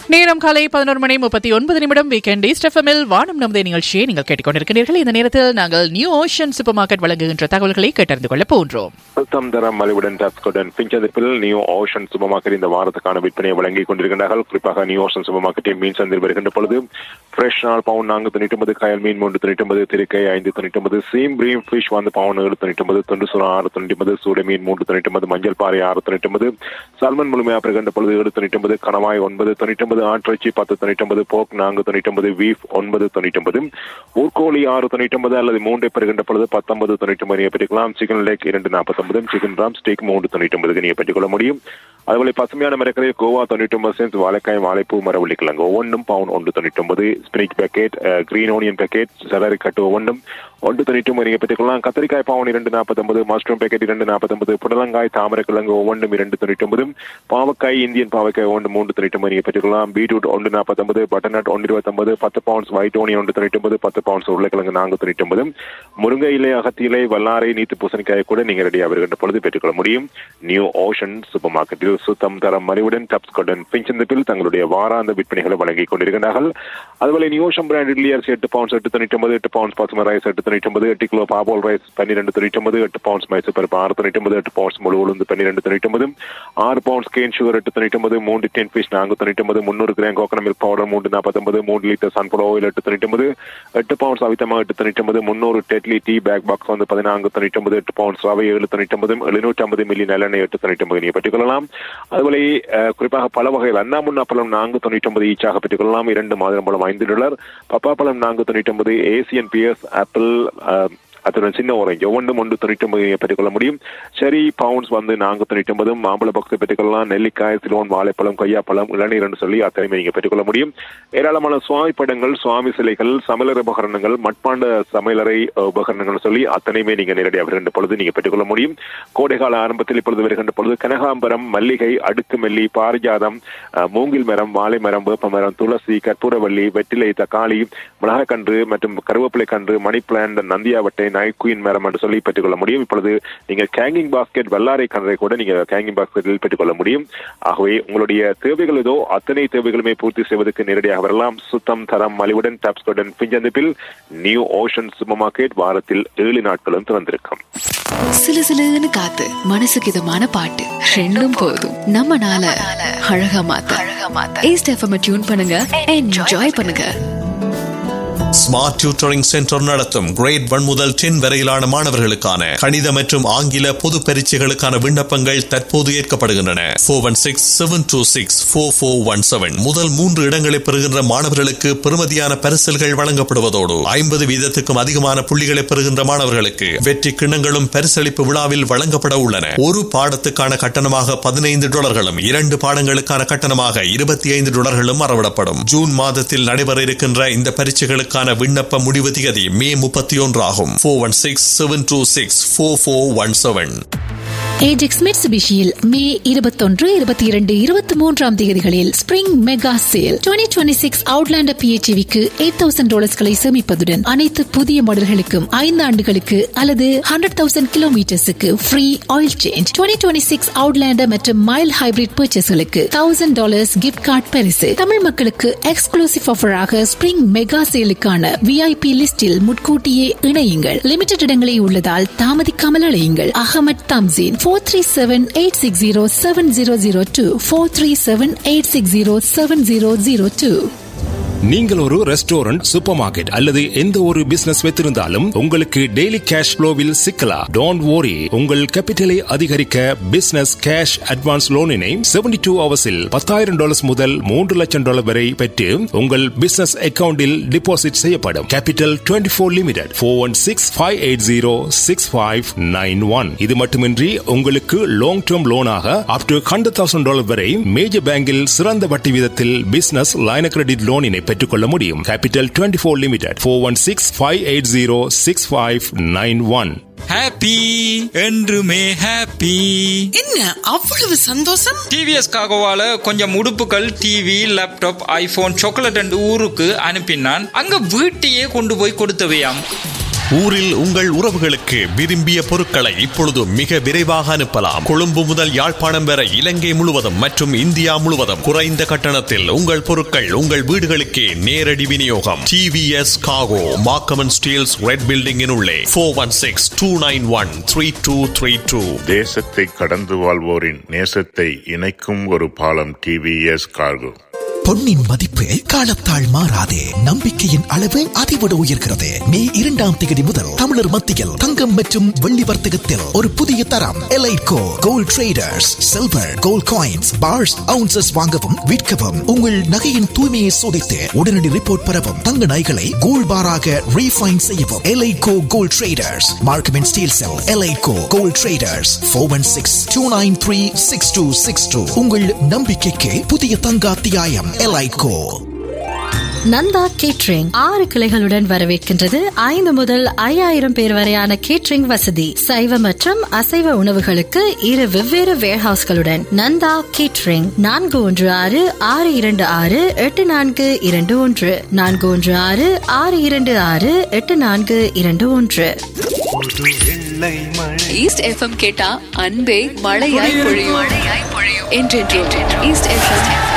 நேரம் காலை 11:39 weekend east எஃப்எம்மில் வானம் நமது நிகழ்ச்சியை நீங்கள் கேட்டுக்கொண்டிருக்கிறீர்கள். இந்த நேரத்தில் நாங்கள் நியூ ஓஷன் சூப்பர் மார்க்கெட் வழங்குகின்ற தகவல்களை கேட்டறிந்து கொள்ள போன்றோம். தரம் மலிவுடன் டாப்ஸ்கோடன் பிஞ்சதிப்பில் நியூ ஓஷன் சூப்பர் மார்க்கெட் இந்த வாரத்துக்கான விற்பனையை வழங்கிக் கொண்டிருக்கிறார்கள். குறிப்பாக நியூ ஓஷன் சூப்பர் மார்க்கெட்டில் மீன் சந்தையில் வருகின்ற பொழுது ஃப்ரெஷ் நாள் பவுன் 499, கயல் மீன் 399, திருக்கை 599, சீம் பிரீம் ஃபிஷ் வந்து பவுன் 799, தொண்டு சுறா 699, சூடை மீன் 399, மஞ்சள் பாறை 699, சல்மன் முழுமையாக வருகின்ற பொழுது 799, கணவாய் 999, ஆட்டிறைச்சி 1099, போக் 499, வீஃப் 999, ஊர்கோழி 699 அல்லது 3 பெறுகின்ற பொழுது 1999 பெற்றுக்கலாம். Chicken leg 249, chicken Ram stack 399 பெற்றுக்கொள்ள முடியும். அதுபோல பசுமையான மரக்கரை கோவா 99 சென்ட், வாழைக்காய், வாழைப்பூ, மரவள்ளி கிழங்கு ஒவ்வொன்றும் பவுன் 199, spinach packet, green onion packet, salary கட்டு ஒவ்வொன்றும் 199 பெற்றுக்கொள்ளலாம். கத்திரிக்காய் பவுன் 249, மஷ்ரூம் பேக்கெட் 249, புடலங்காய், தாமரை கிழங்கு ஒவ்வொன்றும் 299, பாவக்காய், இந்தியன் பாவக்காய் ஒன்று 399 பெற்றுக்கொள்ளலாம். Beetroot 149, butternut 129, 10 pounds white onion 199, 10 pounds உருளைக்கிழங்கு 499, முருங்கை இலை, அகத்தி இலை, வல்லாரை, நீத்து பூசணிக்காய் கூட நீங்கள் ரெடியாக வருகின்ற பொழுது பெற்றுக்கொள்ள முடியும். நியூ ஓஷன் சூப்பர் மார்க்கெட்டில் சுத்தம் தரம் மலிவுடன் டாப்ஸ்கோடன் பிஞ்சந்திப்பில் தங்களுடைய வாராந்த விற்பனைகளை வழங்கிக் கொண்டிருக்கிறார்கள். அதுபோல நியூ ஓஷன் பிராண்ட் இட்லி அரிசி 8 pounds 899, 8 pounds basmati rice 899, 8 kilo பாபோல் rice 1299, 8 pounds Mysore பருப்பு 699, 8 பவுண்ட்ஸ் முழு உளுந்து 1299, 6 pounds can sugar 899, 3 ten fish 499, 300 gram coconut milk powder 349, 3 litre sunflower oil 899, 8 pounds அவித்தமா 899, 300 deadly tea back box வந்து 1499, 8 பவுண்ட்ஸ் ரவை 799, 750 மில்லி நல்லெண்ணெய் 899 பெற்றுக்கொள்ளலாம். அதுபோல குறிப்பாக பல வகைகள் அண்ணாமுன்னா பழம் 499 ஈச்சாக பெற்றுக்கொள்ளலாம். 2 மாதுளம் பழம் $5, பப்பா பழம் 499, ஏசியன் பியர்ஸ் ஆப்பிள் அத்துடன் சின்ன ஓரஞ்சு ஒவ்வொன்றும் 199 பெற்றுக்கொள்ள முடியும். சரி பவுண்ட்ஸ் வந்து 499, மாம்பழ பாக்ஸ் பெற்றுக்கொள்ளலாம். நெல்லிக்காய், சிலோன், வாழைப்பழம், கொய்யாப்பழம், இளநீர் என்று சொல்லி அத்தனையுமே நீங்க பெற்றுக்கொள்ள முடியும். ஏராளமான சுவாமி படங்கள், சுவாமி சிலைகள், சமையலறை உபகரணங்கள், மட்பாண்ட சமையலறை உபகரணங்கள் சொல்லி அத்தனையுமே நீங்க நேரடியாக வருகின்ற பொழுது நீங்க பெற்றுக்கொள்ள முடியும். கோடைகால ஆரம்பத்தில் இப்பொழுது வருகின்ற பொழுது கனகாம்பரம், மல்லிகை, அடுக்கு மல்லி, பாரிஜாதம், மூங்கில் மரம், வாழை மரம், வேப்ப மரம், துளசி, கற்பூரவள்ளி, வெற்றிலை, தக்காளி, மிளகாய்க்கன்று மற்றும் கருவேப்பிலை கன்று, மணி பிளான்ட், நந்தியாவட்டை, நைக்குயின் மரம் என்று சொல்லி பெற்றுக்கொள்ள முடியும். இப்பொழுது நீங்க கேங்கிங் பாஸ்கெட், வல்லாரை கன்றை கூட நீங்க கேங்கிங் பாஸ்கெட்டில் பெற்றுக்கொள்ள முடியும். ஆகவே உங்களுடைய தேவைகள் ஏதோ அத்தனை தேவைகளுமே பூர்த்தி செய்வதற்கு நேரடியாக வரலாம். சுத்தம் தரம் மலிவுடன் டாப்ஸ்கோடன் பிஞ்சந்திப்பில் நியூ ஓஷன் சூப்பர் மார்க்கெட் வாரத்தில் 7 நாட்களும் திறந்திருக்கும். சிலுசிலுன்னு காத்து மனசுக்கு இதமான பாட்டு ரெண்டும் போதும் நம்ம நாள அழகா மாத்த ஈஸ்ட் எஃப்எம் டியூன் பண்ணுங்க, என்ஜாய் பண்ணுங்க. ஸ்மார்ட் டியூட்டரிங் சென்டர் நடத்தும் கிரேட் 1 முதல் 10 வரையிலான மாணவர்களுக்கான கணித மற்றும் ஆங்கில பொது பரீட்சைகளுக்கான விண்ணப்பங்கள் தற்போது ஏற்கப்படுகின்றன. 416-726-4417 முதல் 3 இடங்களை பெறுகின்ற மாணவர்களுக்கு பெறுமதியான பரிசல்கள் வழங்கப்படுவதோடு 50% அதிகமான புள்ளிகளை பெறுகின்ற மாணவர்களுக்கு வெற்றி கிண்ணங்களும் பரிசளிப்பு விழாவில் வழங்கப்பட உள்ளன. ஒரு பாடத்துக்கான கட்டணமாக $15, 2 பாடங்களுக்கான கட்டணமாக $25 அறவிடப்படும். ஜூன் மாதத்தில் நடைபெற இருக்கின்ற இந்த பரீட்சைகளுக்கான விண்ணப்ப முடிவு திகதி மே 31 ஆகும். 416-726-4417. ஏஜெக்ஸ் மிட்சுபிஷியில் மே 21, 22, 23 தேதிகளில் ஸ்பிரிங் மெகா சேல் 2026 அவுட்லாண்டர் PHEVக்கு $8,000 சேமிப்பதுடன் அனைத்து புதிய மாடல்களுக்கும் 5 ஆண்டுகளுக்கு அல்லது 100,000 கிலோமீட்டர்ஸுக்கு ஃப்ரீ ஆயில் சேஞ்ச். 2026 அவுட்லாண்டர் மற்றும் மைல் ஹைபிரிட் பர்ச்சேஸ்களுக்கு $1,000 கிஃப்ட் கார்டு பரிசு. தமிழ் மக்களுக்கு எக்ஸ்க்ளூசிவ் ஆஃபராக ஸ்பிரிங் மெகா சேலுக்கான VIP லிஸ்டில் முன்கூட்டியே இணையுங்கள். லிமிடெட் இடங்களே உள்ளதால் தாமதிக்காமல் அழையுங்கள். அகமட் தம்சீன் 437-860-7002 437-860-7002. நீங்கள் ஒரு ரெஸ்டாரண்ட், சூப்பர் மார்க்கெட் அல்லது எந்த ஒரு பிசினஸ் வைத்திருந்தாலும் உங்களுக்கு டெய்லி கேஷ் ஃப்ளோவில் சிக்கலாம். Don't worry. உங்கள் கேபிட்டலை அதிகரிக்க பிசினஸ் கேஷ் அட்வான்ஸ் லோனினை 72 ஹவர்ஸில் $10,000 முதல் $3 லட்சம் வரை பெற்று உங்கள் பிசினஸ் அக்கவுண்டில் டிபாசிட் செய்யப்படும். Capital 24 limited 416-580-6591. இது மட்டுமின்றி உங்களுக்கு லாங் டேர்ம் லோனாக அப் டு $100,000 வரை மேஜர் பேங்கில் சிறந்த வட்டி வீதத்தில் பிசினஸ் லைன் கிரெடிட் லோனினை பெற்றுக்கொள்ள முடியும். Capital 24 limited 416-580-6591. ஹாப்பி என்றுமே ஹாப்பி. என்ன அவ்வளவு சந்தோஷம்? டிவிஎஸ் காகோவால கொஞ்சம் உடுப்புகள், TV, laptop, iPhone, chocolate and ஊருக்கு அனுப்பினான். அங்க வீட்டையே கொண்டு போய் கொடுத்தவையாம். ஊரில் உங்கள் உறவுகளுக்கு விரும்பிய பொருட்களை இப்பொழுது மிக விரைவாக அனுப்பலாம். கொழும்பு முதல் யாழ்ப்பாணம் வரை இலங்கை முழுவதும் மற்றும் இந்தியா முழுவதும் குறைந்த கட்டணத்தில் உங்கள் பொருட்கள் உங்கள் வீடுகளுக்கே நேரடி விநியோகம். TVS Cargo, Markham and Steels Red Building in உள்ளே 416-291-3232. தேசத்தை கடந்து வாழ்வோரின் நேசத்தை இணைக்கும் ஒரு பாலம் TVS Cargo. பொன்னின் மதிப்பு காலத்தால் மாறாதே, நம்பிக்கையின் அளவு அதைவிட உயர்கிறது. மே 2ஆம் தேதி முதல் தமிழர் மத்தியில் தங்கம் மற்றும் வெள்ளி வர்த்தகத்தில் ஒரு புதிய தரம். எலைட்கோ gold traders silver gold coins parse ounces வாங்கவும் விற்கவும், உங்கள் நகையின் தூய்மையை சோதித்து உடனடி ரிப்போர்ட் பெறவும், தங்க நகைகளை கோல்ட் பாராக ரீஃபைன் செய்யவும். எலைட்கோ gold traders, Markham and Steeles sell. எலைட்கோ gold traders 416-293-6262. உங்கள் நம்பிக்கைக்கு புதிய தங்க அத்தியாயம். எலைட்கோ. நந்தா கேட்ரிங் 6 கிளைகளுடன் வரவேற்கின்றது. 5 முதல் 5000 பேர் வரையான கேட்ரிங் வசதி. சைவ மற்றும் அசைவ உணவுகளுக்கு 2 வெவ்வேறு வேர்ஹவுஸ்களுடன் நந்தா கேட்ரிங் 416-626-8421 416-626-8421. ஈஸ்ட் எஃப்எம் கேட்டா அன்பே மழையாய் பொழியும். என்றென்றும் ஈஸ்ட் எஃப்எம்.